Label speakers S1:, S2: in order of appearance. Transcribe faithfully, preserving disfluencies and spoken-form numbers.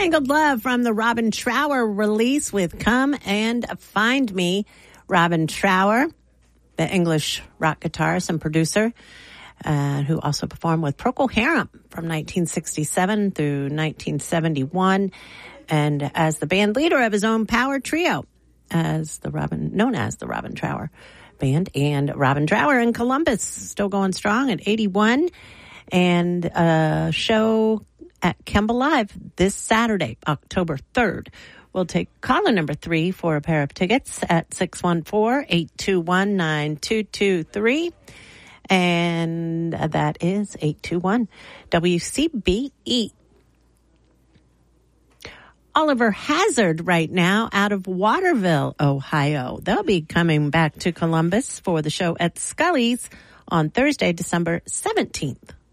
S1: Tangled Love from the Robin Trower release with Come and Find Me. Robin Trower, the English rock guitarist and producer, uh, who also performed with Procol Harum from nineteen sixty-seven through nineteen seventy-one, and as the band leader of his own power trio, as the Robin, known as the Robin Trower Band, and Robin Trower in Columbus, still going strong at eighty-one, and a show at Kemba Live this Saturday, October third. We'll take caller number three for a pair of tickets at six one four, eight two one, nine two two three. And that is eight two one W C B E. Oliver Hazard right now out of Waterville, Ohio. They'll be coming back to Columbus for the show at Scully's on Thursday, December seventeenth.